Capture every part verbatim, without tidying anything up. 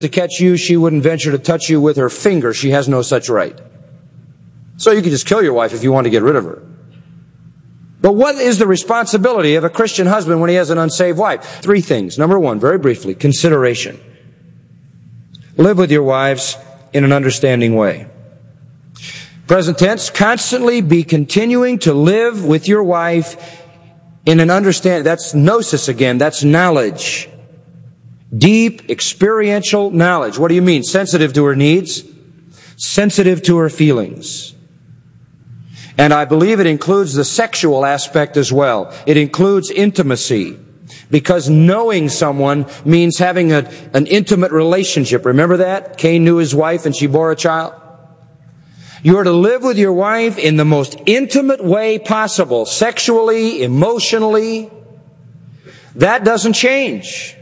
to catch you, she wouldn't venture to touch you with her finger. She has no such right. So you could just kill your wife if you want to get rid of her. But what is the responsibility of a Christian husband when he has an unsaved wife? Three things. Number one, very briefly, consideration. Live with your wives in an understanding way. Present tense, constantly be continuing to live with your wife in an understanding. That's gnosis again. That's knowledge. Deep, experiential knowledge. What do you mean? Sensitive to her needs, sensitive to her feelings. And I believe it includes the sexual aspect as well. It includes intimacy. Because knowing someone means having a, an intimate relationship. Remember that? Cain knew his wife and she bore a child. You are to live with your wife in the most intimate way possible. Sexually, emotionally. That doesn't change.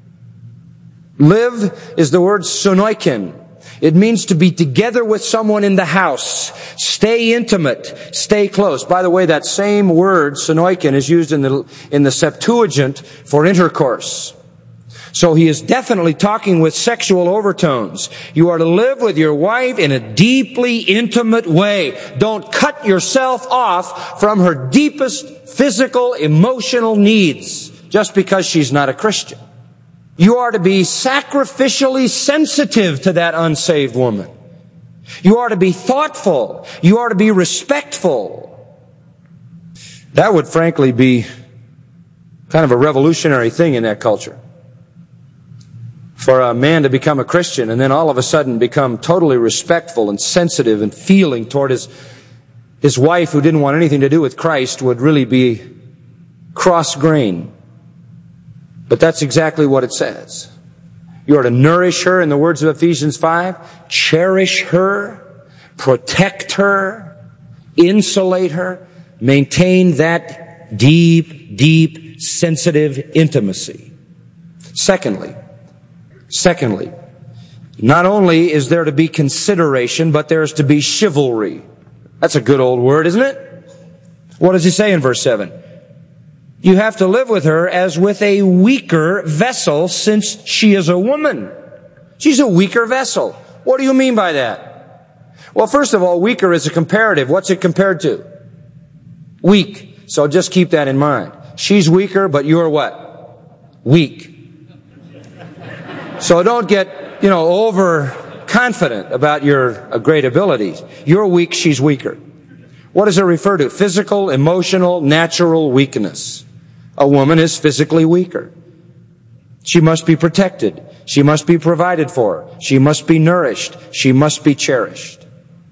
Live is the word sonoikin. It means to be together with someone in the house. Stay intimate. Stay close. By the way, that same word, sonoikin, is used in the, in the Septuagint for intercourse. So he is definitely talking with sexual overtones. You are to live with your wife in a deeply intimate way. Don't cut yourself off from her deepest physical, emotional needs just because she's not a Christian. You are to be sacrificially sensitive to that unsaved woman. You are to be thoughtful. You are to be respectful. That would frankly be kind of a revolutionary thing in that culture. For a man to become a Christian and then all of a sudden become totally respectful and sensitive and feeling toward his, his wife who didn't want anything to do with Christ would really be cross-grain. But that's exactly what it says. You are to nourish her, in the words of Ephesians five, cherish her, protect her, insulate her, maintain that deep, deep, sensitive intimacy. Secondly, secondly, not only is there to be consideration, but there is to be chivalry. That's a good old word, isn't it? What does he say in verse seven? You have to live with her as with a weaker vessel, since she is a woman. She's a weaker vessel. What do you mean by that? Well, first of all, weaker is a comparative. What's it compared to? Weak. So just keep that in mind. She's weaker, but you're what? Weak. So don't get, you know, overconfident about your great abilities. You're weak, she's weaker. What does it refer to? Physical, emotional, natural weakness. A woman is physically weaker. She must be protected. She must be provided for. She must be nourished. She must be cherished.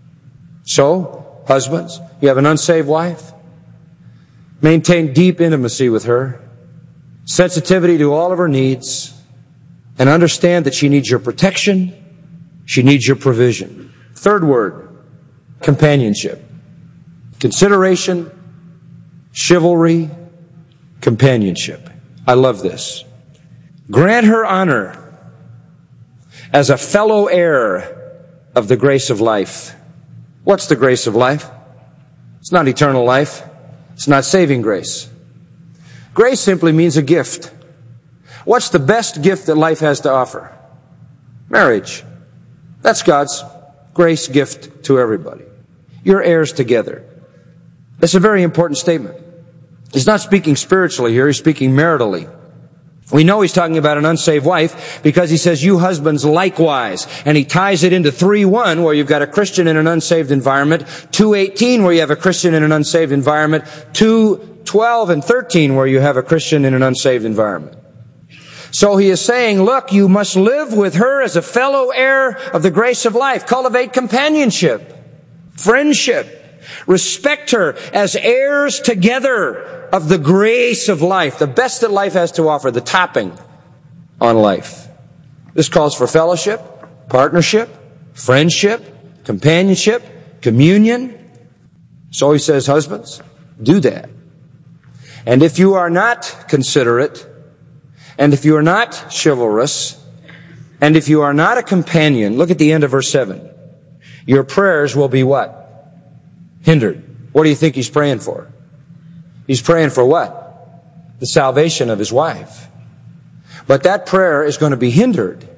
So, husbands, you have an unsaved wife. Maintain deep intimacy with her, sensitivity to all of her needs, and understand that she needs your protection. She needs your provision. Third word, companionship. Consideration, chivalry, companionship. I love this. Grant her honor as a fellow heir of the grace of life. What's the grace of life? It's not eternal life. It's not saving grace. Grace simply means a gift. What's the best gift that life has to offer? Marriage. That's God's grace gift to everybody. You're heirs together. That's a very important statement. He's not speaking spiritually here, he's speaking maritally. We know he's talking about an unsaved wife because he says, you husbands likewise. And he ties it into three one, where you've got a Christian in an unsaved environment, two eighteen, where you have a Christian in an unsaved environment, two twelve and thirteen, where you have a Christian in an unsaved environment. So he is saying, look, you must live with her as a fellow heir of the grace of life. Cultivate companionship, friendship. Respect her as heirs together of the grace of life, the best that life has to offer, the topping on life. This calls for fellowship, partnership, friendship, companionship, communion. So he says, husbands, do that. And if you are not considerate, and if you are not chivalrous, and if you are not a companion, look at the end of verse seven. Your prayers will be what? Hindered. What do you think he's praying for? He's praying for what? The salvation of his wife. But that prayer is going to be hindered